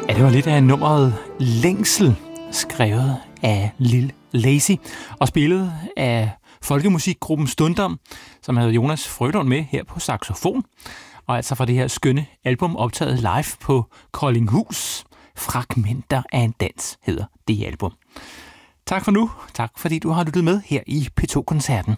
Ja, det var lidt af nummeret Længsel, skrevet af Lil Lazy og spillet af folkemusikgruppen Stundom, som havde Jonas Frølund med her på saxofon, og altså fra det her skønne album optaget live på Koldinghus. Fragmenter af en dans hedder det album. Tak for nu. Tak fordi du har lyttet med her i P2-koncerten.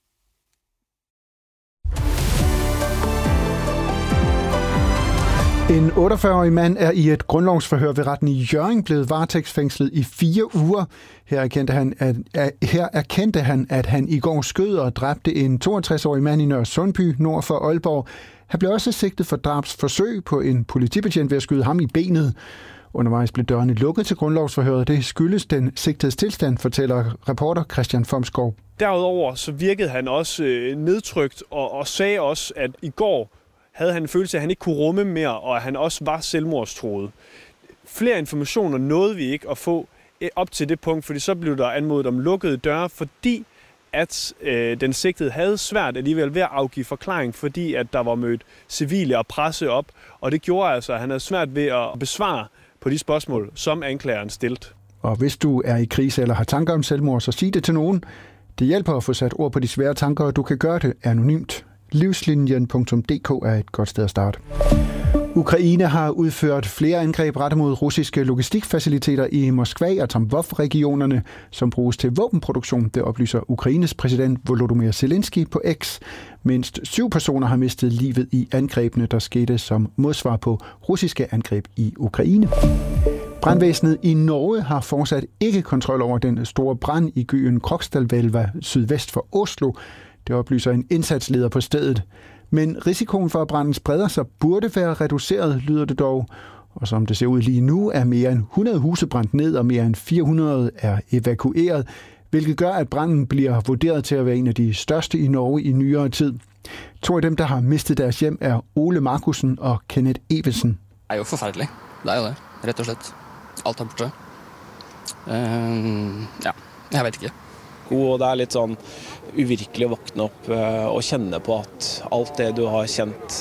En 48-årig mand er i et grundlovsforhør ved retten i Hjørring blevet varetægtsfængslet i 4 uger. Her erkendte han, at han i går skød og dræbte en 62-årig mand i Nørresundby nord for Aalborg. Han blev også sigtet for drabsforsøg på en politibetjent ved at skyde ham i benet. Undervejs blev dørene lukket til grundlovsforhøret. Det skyldes den sigtedes tilstand, fortæller reporter Christian Fomskov. Derudover så virkede han også nedtrykt og sagde også, at i går havde han en følelse af, at han ikke kunne rumme mere, og at han også var selvmordstruet. Flere informationer nåede vi ikke at få op til det punkt, fordi så blev der anmodet om lukkede døre, fordi at den sigtede havde svært alligevel ved at afgive forklaring, fordi at der var mødt civile og presse op, og det gjorde altså, at han havde svært ved at besvare på de spørgsmål, som anklageren stillede. Og hvis du er i krise eller har tanker om selvmord, så sig det til nogen. Det hjælper at få sat ord på de svære tanker, og du kan gøre det anonymt. Livslinjen.dk er et godt sted at starte. Ukraine har udført flere angreb rettet mod russiske logistikfaciliteter i Moskva og Tambov-regionerne, som bruges til våbenproduktion. Det oplyser Ukraines præsident Volodymyr Zelensky på X. Mindst 7 personer har mistet livet i angrebene, der skete som modsvar på russiske angreb i Ukraine. Brandvæsenet i Norge har fortsat ikke kontrol over den store brand i byen Krokstadelva sydvest for Oslo. Det oplyser en indsatsleder på stedet. Men risikoen for, at branden spreder sig, burde være reduceret, lyder det dog. Og som det ser ud lige nu, er mere end 100 huse brændt ned, og mere end 400 er evakueret, hvilket gør, at branden bliver vurderet til at være en af de største i Norge i nyere tid. 2 af dem, der har mistet deres hjem, er Ole Markussen og Kenneth Evensen. Det er jo forfærdelig. Det er jo det, rett og slett. Alt er borte. Ja, jeg vet ikke. Og det er litt sånn uvirkelig å våkne opp og kjenne på at alt det du har kjent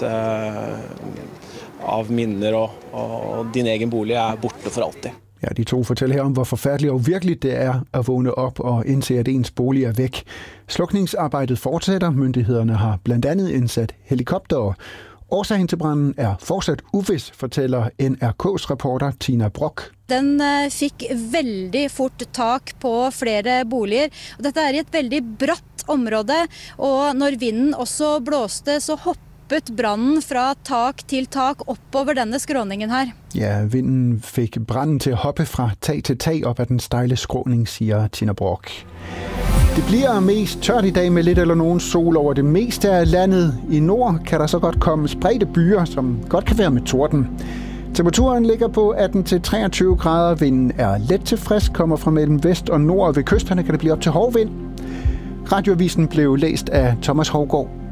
av minner og din egen bolig er borte for alltid. Ja, de 2 fortæller her om, hvor forfærdeligt og virkeligt det er at vågne op og indse, at ens bolig er væk. Slukningsarbejdet fortsætter. Myndighederne har blandt andet indsat helikoptere. Årsagen til branden er fortsat uvis, fortæller NRK's reporter Tina Brock. Den fikk veldig fort tak på flere boliger. Dette er i et veldig bratt område, og når vinden også blåste, så hoppet branden fra tak til tak oppover denne skråningen her. Ja, vinden fik branden til at hoppe fra tag til tag op ad den stejle skråning, siger Tina Brock. Det bliver mest tørt i dag med lidt eller nogen sol over det meste af landet. I nord kan der så godt komme spredte byer, som godt kan være med torden. Temperaturen ligger på 18-23 grader. Vinden er let til frisk, kommer fra mellem vest og nord. Ved kysterne kan det blive op til hård vind. Radioavisen blev læst af Thomas Hovgaard.